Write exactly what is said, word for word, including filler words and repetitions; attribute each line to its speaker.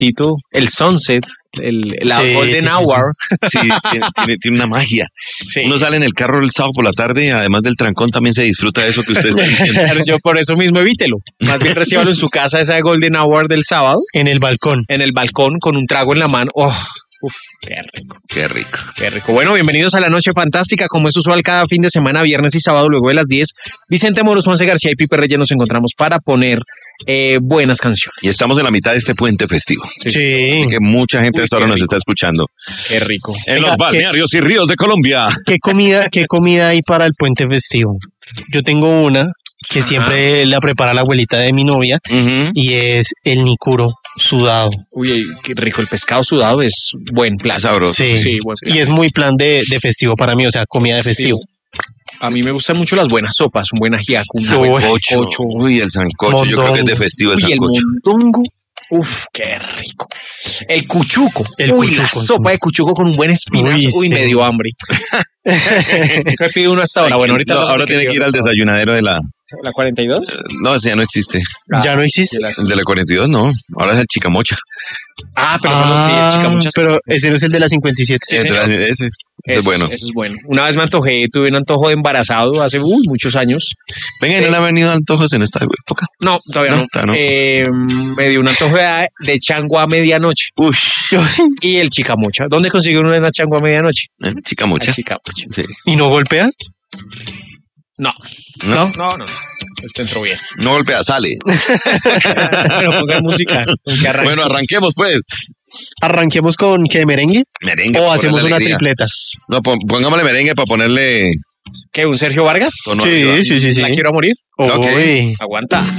Speaker 1: Tito, el sunset, el, la
Speaker 2: Sí,
Speaker 1: golden
Speaker 2: sí, sí,
Speaker 1: hour.
Speaker 3: Sí, tiene, tiene, tiene una magia.
Speaker 1: Sí.
Speaker 3: Uno sale en el carro el sábado por la tarde, además del trancón también se disfruta de eso que usted está diciendo.
Speaker 1: Pero yo por eso mismo evítelo. Más bien recíbalo en su casa, esa golden hour del sábado,
Speaker 2: En el balcón.
Speaker 1: en el balcón con un trago en la mano. Oh, uf, qué rico.
Speaker 3: Qué rico.
Speaker 1: Qué rico. Bueno, bienvenidos a la Noche Fantástica. Como es usual cada fin de semana, viernes y sábado, luego de las diez, Vicente Moros, Juanse García y Pipe Reyes nos encontramos para poner eh, buenas canciones.
Speaker 3: Y estamos en la mitad de este puente festivo.
Speaker 2: Sí.
Speaker 3: Así que mucha gente
Speaker 1: Uy,
Speaker 3: a esta hora
Speaker 1: qué
Speaker 3: nos
Speaker 1: rico.
Speaker 3: está escuchando.
Speaker 1: Qué rico.
Speaker 3: En
Speaker 2: Venga,
Speaker 3: los
Speaker 2: ¿qué-
Speaker 3: balnearios y ríos de Colombia.
Speaker 2: ¿Qué comida, qué comida hay para el puente festivo? Yo tengo una que
Speaker 1: Ajá.
Speaker 2: siempre la prepara la abuelita de mi novia
Speaker 3: Ujú.
Speaker 2: y es el nicuro sudado.
Speaker 1: Uy, qué rico. El pescado sudado es buen plato.
Speaker 3: Sabroso.
Speaker 2: Sí.
Speaker 1: Sí, buen plato.
Speaker 2: Y es muy plan de, de festivo para mí, o sea, comida de festivo.
Speaker 1: A mí me gustan mucho las buenas sopas, un buen ajiaco, un
Speaker 2: Sí,
Speaker 1: buen
Speaker 2: uy.
Speaker 3: Sancocho.
Speaker 1: sancocho.
Speaker 3: Uy, el sancocho. Yo creo que es de festivo el
Speaker 1: Uy, el
Speaker 3: sancocho.
Speaker 1: mondongo. Uf, qué rico. El cuchuco.
Speaker 2: El
Speaker 1: Uy, la
Speaker 2: cuchuco,
Speaker 1: sopa
Speaker 2: sí.
Speaker 1: de cuchuco con un buen espinazo. Uy,
Speaker 2: Uy, sí.
Speaker 1: me dio hambre. Me pido uno hasta ahora. Bueno, ahorita
Speaker 3: No,
Speaker 1: hablamos
Speaker 3: ahora
Speaker 1: de
Speaker 3: tiene
Speaker 1: qué
Speaker 3: que ir
Speaker 1: pido
Speaker 3: al
Speaker 1: hasta ahora.
Speaker 3: desayunadero de la...
Speaker 1: ¿La cuarenta y dos?
Speaker 3: No, ese ya no existe.
Speaker 2: Ya no existe.
Speaker 3: El de la cuarenta y dos no. Ahora es el chicamocha.
Speaker 1: Ah, pero solo sí, el chica muchas.
Speaker 2: pero ese no es el de la cincuenta y siete.
Speaker 1: Sí,
Speaker 3: Ese,
Speaker 1: señor.
Speaker 3: ese, ese es
Speaker 1: Eso-
Speaker 3: bueno.
Speaker 1: Eso es bueno. Una vez me antojé, tuve un antojo de embarazado hace uy, muchos años.
Speaker 3: Venga, ¿y no le han venido antojos en esta época?
Speaker 1: No, todavía
Speaker 3: No,
Speaker 1: no.
Speaker 3: todavía no.
Speaker 1: Eh, me dio un antojo de, de chango a medianoche
Speaker 3: Uy,
Speaker 1: y el chicamocha. ¿Dónde consigo una chango a medianoche?
Speaker 3: ¿eh? Chicamocha.
Speaker 1: El chicamocha.
Speaker 3: Sí.
Speaker 2: ¿Y no golpea?
Speaker 1: No,
Speaker 3: No,
Speaker 1: no, no. Este entró bien.
Speaker 3: no golpea, sale.
Speaker 1: Pero pongan música. con que arranque.
Speaker 3: Bueno, arranquemos pues.
Speaker 2: ¿Arranquemos con qué, merengue?
Speaker 3: Merengue.
Speaker 2: ¿O
Speaker 3: para
Speaker 2: hacemos
Speaker 3: ponerle
Speaker 2: una
Speaker 3: alegría.
Speaker 2: tripleta?
Speaker 3: No, pon- pongámosle merengue para ponerle
Speaker 1: ¿Qué? ¿Un Sergio Vargas?
Speaker 3: tono
Speaker 2: Sí,
Speaker 3: arriba.
Speaker 2: sí, sí, sí.
Speaker 1: ¿La quiero a morir?
Speaker 3: Ok.
Speaker 2: Uy.
Speaker 1: Aguanta.